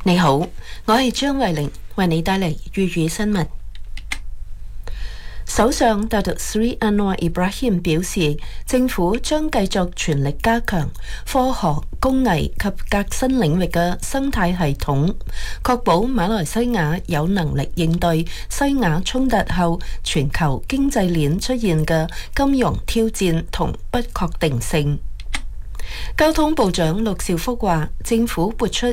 你好，我係張慧玲，為你帶嚟粵語新聞。首相達特斯里安華伊布拉希表示，政府將繼續全力加強科學、工藝及革新領域嘅生態系統，確保馬來西亞有能力應對西亞衝突後全球經濟鏈出現嘅金融挑戰同不確定性。交通部長陸兆福話，政府撥出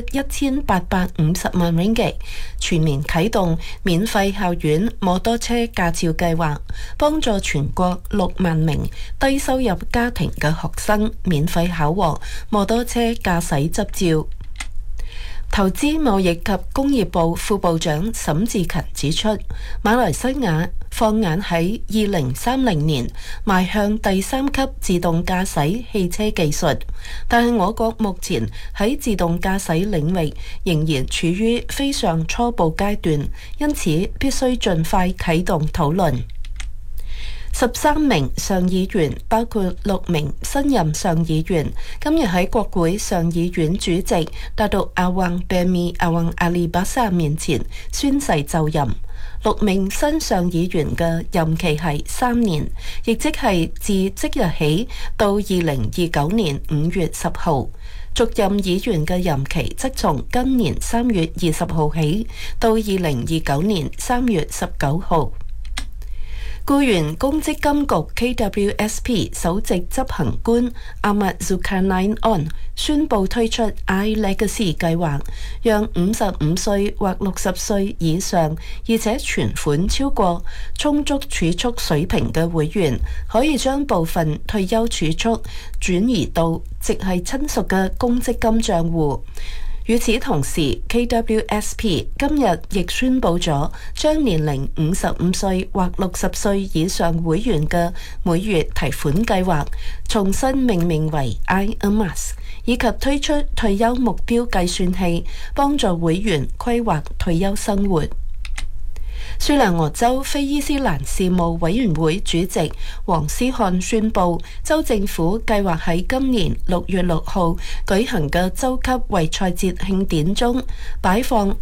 1850萬 ringgit， 全面啟動免費校園摩托車駕照計劃，幫助全國6萬名低收入家庭嘅學生免費考獲摩托車駕駛執照。投資貿易及工業部副部長沈志勤指出，馬來西亞放眼喺2030年邁向第3級自動駕駛汽車技術，但係我國目前喺自動駕駛領域仍然處於非常初步階段，因此必須盡快啟動討論。13名上議員，包括6名新任上議員，今日喺國會上議院主席達杜阿旺貝米阿旺阿里巴沙面前宣誓就任。6名新上議員嘅任期係3年，亦即係自即日起到2029年5月10號。續任議員嘅任期則從今年3月20號起到2029年3月19號。僱員公積金局 KWSP 首席執行官阿麥祖卡奈安宣布推出 iLegacy 計劃，讓55歲或60歲以上，而且存款超過充足儲蓄水平嘅會員，可以將部分退休儲蓄轉移到直系親屬嘅公積金帳戶。與此同時 ，KWSP 今日亦宣布咗將年齡55歲或60歲以上會員嘅每月提款計劃重新命名為 iAmas， 以及推出退休目標計算器，幫助會員規劃退休生活。舒良俄州非伊斯蘭事務委員會主席黃思漢宣布，州政府計劃喺今年6月6號舉行嘅州級維賽節慶典中擺放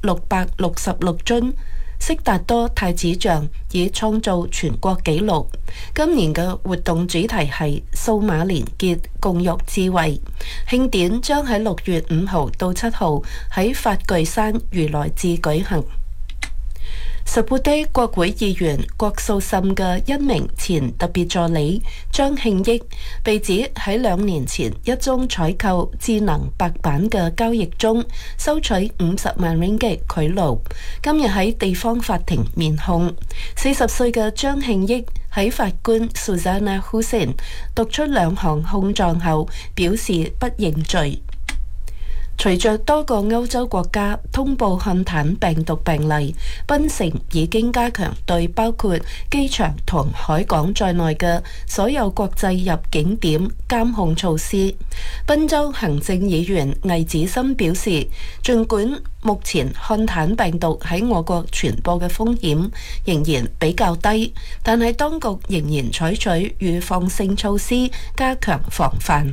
666尊悉達多太子像，以創造全國紀錄。今年嘅活動主題係數碼連結，共育智慧。慶典將喺6月5號到7號喺法具山如來寺舉行。十布地國會議員郭素沁嘅一名前特別助理張慶益被指喺2年前一宗採購智能白板嘅交易中收取50萬 ringgit 賄賂，今日喺地方法庭面控。40歲嘅張慶益喺法官 Suzana Hussein 讀出2項控狀後表示不認罪。隨着多個歐洲國家通報漢坦病毒病例，檳城已經加強對包括機場同海港在內嘅所有國際入境點監控措施。檳州行政議員魏子森表示，儘管目前漢坦病毒喺我國傳播嘅風險仍然比較低，但係當局仍然採取預防性措施，加強防範。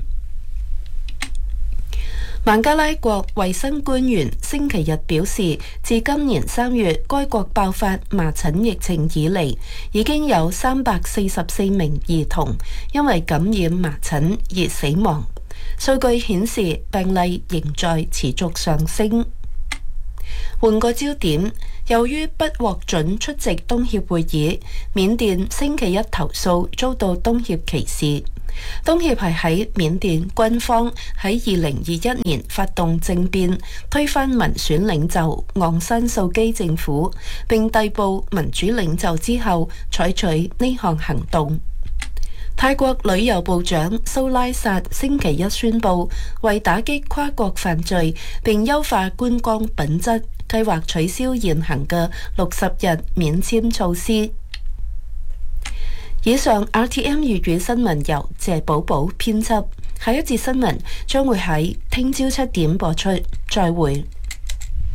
孟加拉國衛生官員星期日表示，自今年3月該國爆發麻疹疫情以嚟，已經有344名兒童因為感染麻疹而死亡。數據顯示病例仍在持續上升。換個焦點，由於不獲准出席東協會議，緬甸星期一投訴遭到東協歧視。東協係喺緬甸軍方喺2021年發動政變，推翻民選領袖昂山素基政府，並逮捕民主領袖之後，採取呢項行動。泰國旅遊部長蘇拉薩星期一宣布，為打擊跨國犯罪並優化觀光品質，計劃取消現行嘅60日免簽措施。以上 RTM 粵語新聞由謝寶寶編輯，下一節新聞將會喺聽朝7點播出，再會。